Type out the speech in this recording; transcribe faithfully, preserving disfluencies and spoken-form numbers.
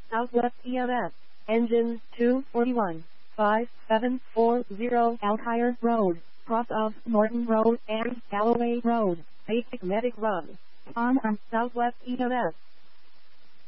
Southwest E M S, engine two forty-one, five seven four zero Alkire Road, cross of Norton Road and Galloway Road, basic medic run. On from Southwest E M S.